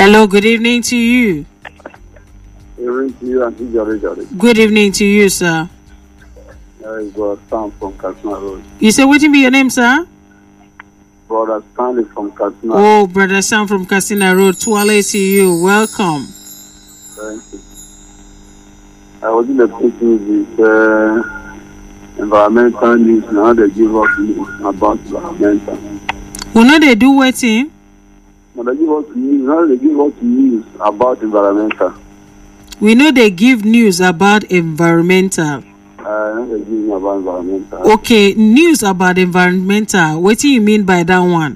Hello, good evening to you. Good evening to you, sir. I got Sam from Katsina Road. You say what be your name, sir? Brother Stanley from Katsina. Oh, Brother Sam from Katsina Road. Twale to you. Welcome. Thank you. I was in the meeting with environmental news. Now they give us news about environmental. Well, now they do waiting. Now they give us news. Now they give us news about environmental. We know they give news about environmental. They give me about environmental. Okay, news about environmental. What do you mean by that one?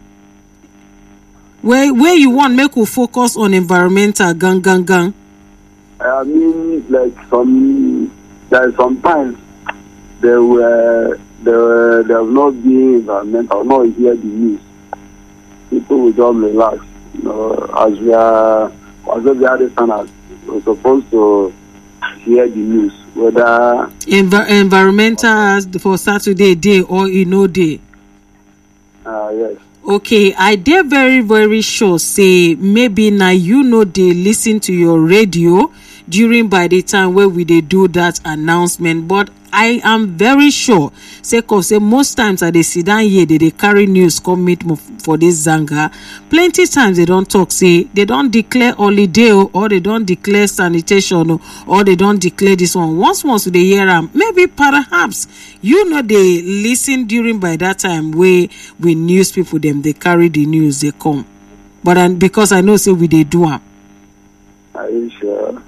Where you want make we focus on environmental? Gang. I mean, like sometimes there will not be environmental, not hear the news. People will just relax, as we understand, we're supposed to hear the news, whether environmental for Saturday day or day. Yes. Okay, I dey very very sure say maybe now they listen to your radio during by the time where we dey do that announcement, but I am very sure say most times at the sit down here they carry news come meet for this zanga. Plenty times they don't talk say they don't declare holiday or they don't declare sanitation or they don't declare this one. Once they hear them, maybe perhaps they listen during by that time where we news people them they carry the news they come. But because I know say we they do them. Are you sure?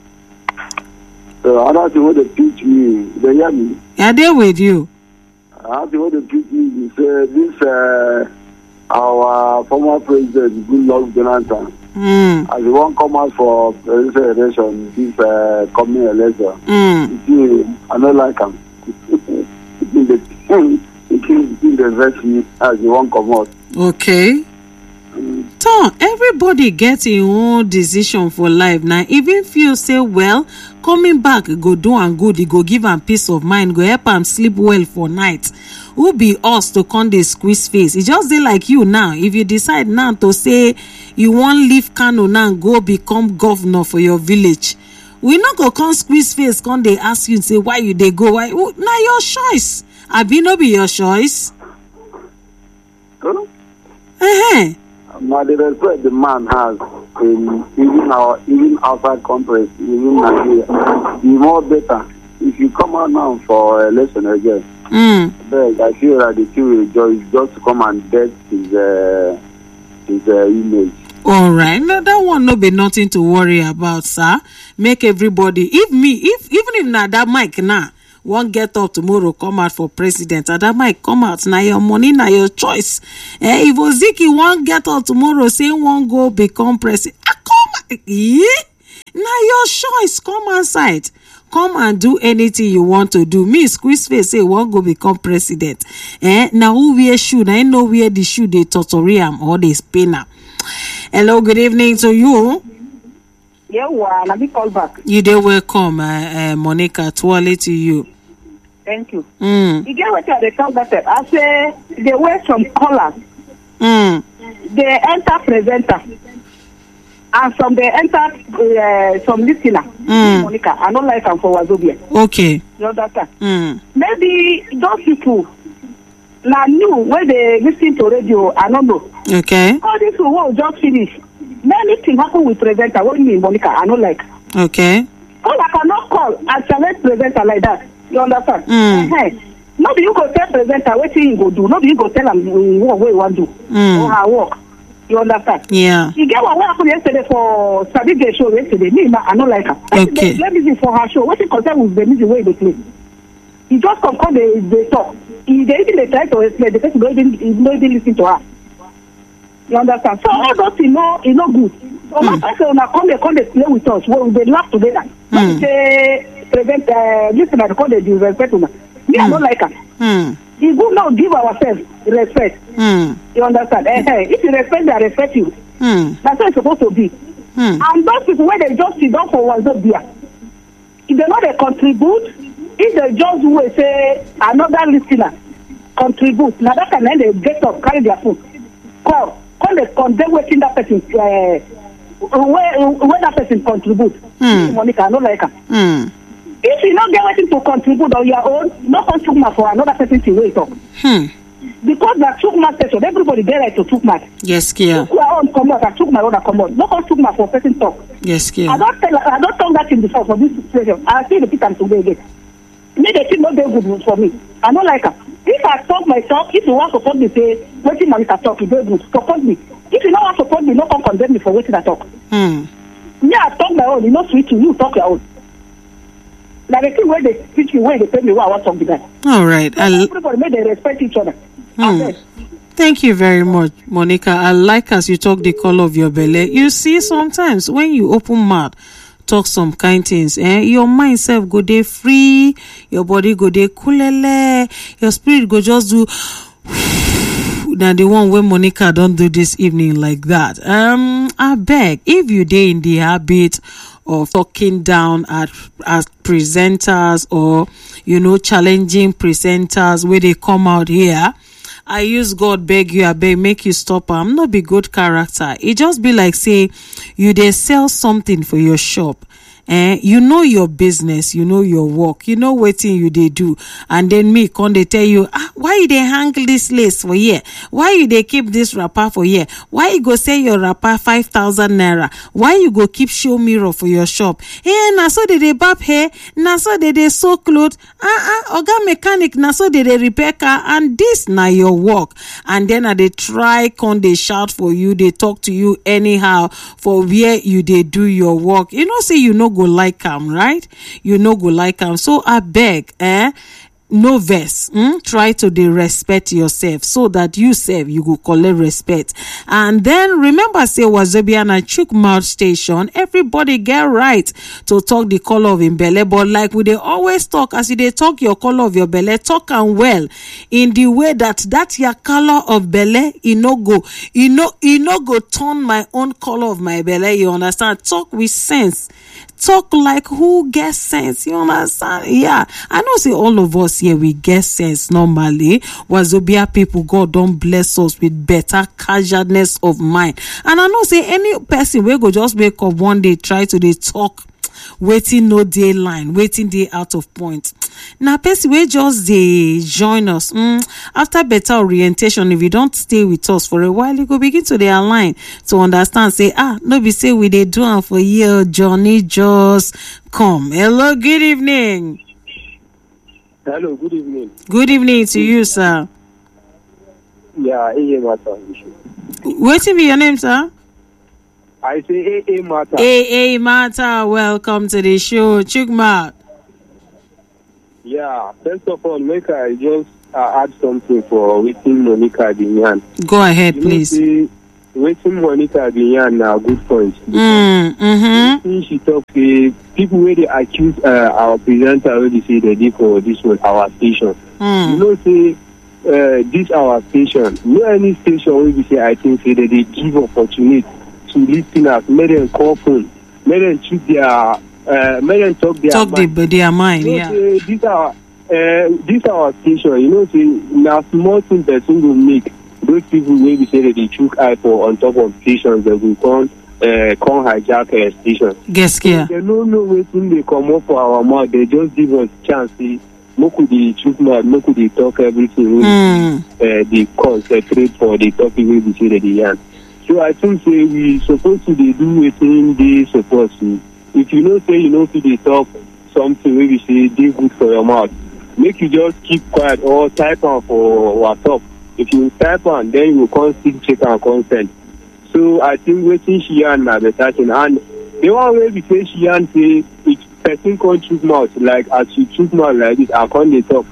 So I don't know what they teach me. They hear me. Yeah, they with you. I don't know what they teach me. This our former president, Goodluck Jonathan, as he won't come out for presidential election, this coming election. I don't like him. He keeps the verse as he won't come out. Okay. So everybody gets his own decision for life. Now, even if you say, well, coming back go do and good, he go give him peace of mind, go help him sleep well for night. Who be us to come dey squeeze face? It just dey like you now. If you decide now to say you want leave Kano now and go become governor for your village, we not go come squeeze face, come they ask you and say why you they go? Why? Now your choice. Abi no be your choice. But the respect the man has in even outside countries, even Nigeria, be more better. If you come out now for election again, I feel that the king will just to come and dead his image. All right, now that one no be nothing to worry about, sir. Make everybody, even if na that mic now won't get up tomorrow, come out for president, and that might come out. Now your money, now your choice. If Oziki won't get up tomorrow, say won't go become president, come, now your choice. Come outside, come and do anything you want to do. Me squeeze face say won't go become president. Now who wear shoe? I know where the shoe they tutorial or they spinner. Hello, good evening to you. Yeah, let me call back. You dey welcome, Monica. Twale to you. Thank you. You get what they talk about? I say they wear some colors. They enter presenter, and some they enter some listener. Monica, I don't like them for Wazobia. Okay. You understand? Maybe those people now new when they listen to radio. I don't know. Okay. All these people will just finish. Many things happen with presenter. What do you mean, Monica? I don't like. Okay. Because I cannot call and challenge presenter like that. You understand? Nobody you go tell presenter what you go do. Nobody you go tell them what you want to do or how work. You understand? Yeah. You get what happened yesterday for Saturday show yesterday. Me, I don't like her. Okay. Let me see for her show. What she concerned with the music way they play. He just come they talk. They even they try to explain. The person don't even listen to her. You understand? So all those you know good. So my person now come they play with us. Well, they laugh together. But they prevent listen at the they respect me. I don't like her. It's good now give ourselves respect. You understand? If you respect, they respect you. That's how it's supposed to be. And those people where they just sit down for Wazobia, if they know they contribute, if they just will say another listener contribute, now that can they get up, carry their phone, call. When they condemn waiting that person where that person contribute. Monica, I don't like her. If you not get anything to contribute on your own, no come took my for another person to wait on. Because that took my session, everybody get right to took my. Yes, Kia. Took my own commode, I took my own commode. No come took my for person talk. Yes, Kia. I don't talk that in before for this situation. I see the people today again. Me they think not very good for me. I don't like her. If I talk myself, if you want to support me, say waiting Monica talk, you very good. Support me. If you don't want to support me, no come condemn me for waiting I talk. Me, I talk my own, you know sweet you talk your own. Like the thing where they teach me, where they tell me what I want to talk to them. All right. Everybody make they respect each other. Thank you very much, Monica. I like as you talk the color of your belly. You see, sometimes when you open mouth, talk some kind things, your mind self go dey free, your body go dey coolele, your spirit go just do. Now the one where Monica don't do this evening like that. I beg, if you dey in the habit of talking down at presenters or challenging presenters where they come out here, I use God beg you, I beg make you stop. I'm not be good character. It just be like say you dey sell something for your shop. You know your business, you know your work, you know what thing you they do, and then me come they tell you, why you they hang this lace for here? Why you they keep this wrapper for here? Why you go sell your wrapper 5,000 naira? Why you go keep show mirror for your shop? Na so they bab hair, na so they sew clothes, oga mechanic, na so they repair car, and this na your work. And then they try, come they shout for you, they talk to you anyhow for where you they do your work. Say you know go like am, right? You know go like am. So I beg, no verse. Try to respect yourself so that you self you go collect respect. And then remember, say Wazobia na chook mouth station. Everybody get right to talk the color of him belly, but like we they always talk, as you they talk your color of your belly, talk and well in the way that your color of belly, no go turn my own color of my belly. You understand? Talk with sense. Talk like who gets sense. You understand? Yeah. I know say all of us here we get sense normally. Wazobia people, God don't bless us with better casualness of mind. And I know say any person will go just wake up one day, try to they talk waiting no day line, waiting day out of point. Now person will just they join us after better orientation. If you don't stay with us for a while, you go begin to the align to understand, say no be say we they do for year Johnny just come. Hello, good evening. Hello, good evening. Good evening to you, sir. Yeah, AA Mata. What be your name, sir? I say AA Mata. AA Mata, welcome to the show. Chukma. Yeah, first of all, make I just add something for waiting Monica Binyan. Go ahead, please. Waiting Monica Binyan na good point. She talk people where they accuse our presenter when they say they did for this was our station. Say this our station. No any station where we say I think say that they give opportunity to listeners, make them call phone, make them choose their make them talk their mind. Yeah. This our station. Say now small thing person will make those people maybe say that they took eye for on top of stations that will come hijack a station. Guess yeah. They don't know when they come up for our mouth. They just give us chance. Moku they choose mouth, moku they talk everything. They concentrate for the topic we say that they yarn. So I think say we supposed to do within they supposed to. If you know say they talk something where we say they good for your mouth, make you just keep quiet or type on for WhatsApp. If you type on, then you will constantly check and consent. So I think waiting she and na better thing. And the one way we say she and say if person can't chook mouth, like as she chook mouth like this, I can't they talk.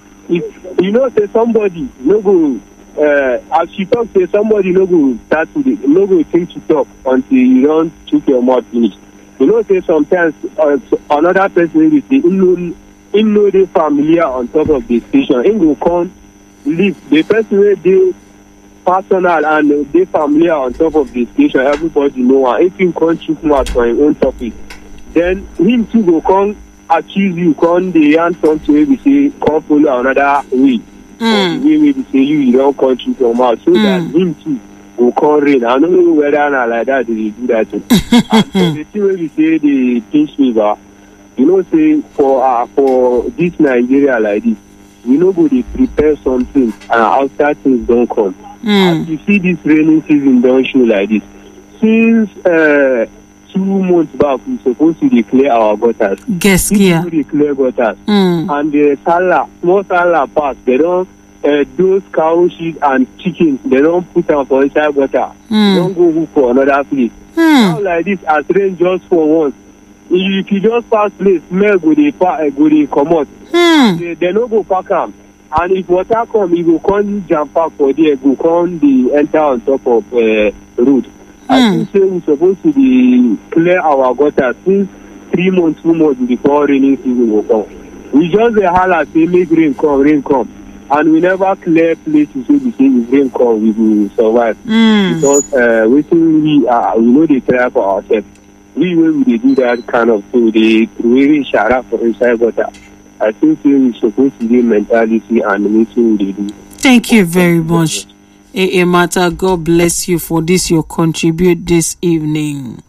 If say somebody no go as she talk say somebody no go start to no go think to talk until you don't chook your mouth finish. Say sometimes another person will say in no they familiar on top of the station. In go come leave the person where they personal and they familiar on top of the station. Everybody know and if you can't chook mouth for your own topic, then him too go come accuse you, come the yarn something where we say come follow another way. The way we say you don't come chook your mouth, so that him too go come rain. I don't know whether na like that they do that too. And the thing wey we say they pinch me back, you know, say for this Nigeria like this, we no go dey prepare something and after things don't come. As you see this raining season don't show like this. Since 2 months back, we supposed to declare our gutters. Gaskiya. We declare gutters. And the small Salah pass, they don't, those cow shit and chickens, they don't put them for inside gutter. They don't go look for another place. Now like this, as rain just for once, if you just pass place, smell go dey come out. They no go pack them. And if water come, it go come jam pack for there, go come the enter on top of road. I think say we supposed to be clear our gutter since 3 months, 2 months before raining season will come. We just holler say make rain come, and we never clear places where we say if rain come we will survive. Because we know they try for ourselves. We when we do that kind of thing, they really shara for inside gutter. I think we supposed to be mentality and meeting they do. Thank you very much. Mata, God bless you for this your contribute this evening.